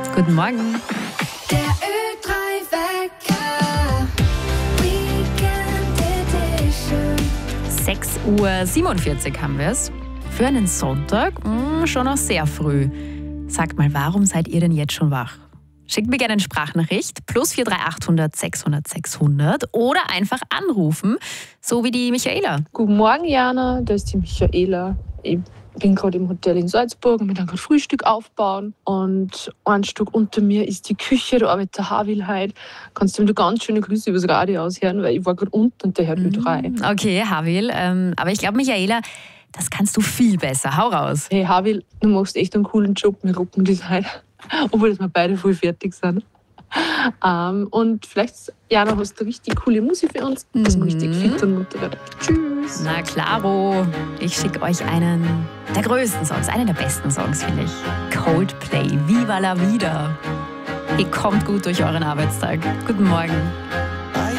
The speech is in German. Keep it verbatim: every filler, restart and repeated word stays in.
Guten Morgen. Der Ö drei Wecker, Weekend Edition. sechs Uhr siebenundvierzig haben wir es. Für einen Sonntag mh, schon noch sehr früh. Sagt mal, warum seid ihr denn jetzt schon wach? Schickt mir gerne eine Sprachnachricht, plus vier drei achthundert sechshundert sechshundert oder einfach anrufen, so wie die Michaela. Guten Morgen, Jana, das ist die Michaela. Ich bin gerade im Hotel in Salzburg und wir dann gerade Frühstück aufbauen. Und ein Stück unter mir ist die Küche, da arbeitet der Havil heute. Kannst du ihm da ganz schöne Grüße übers Radio aushören, weil ich war gerade unten und der hört Ö drei. Okay, Havil, ähm, aber ich glaube, Michaela, das kannst du viel besser. Hau raus. Hey Havil, du machst echt einen coolen Job, wir rocken das heute. Obwohl wir beide voll fertig sind. Ähm, und vielleicht, Jana, hast du richtig coole Musik für uns, dass wir richtig fit und munter werden. Tschüss. Na klaro, ich schicke euch einen der größten Songs, einen der besten Songs, finde ich. Coldplay, Viva la Vida. Ihr kommt gut durch euren Arbeitstag. Guten Morgen.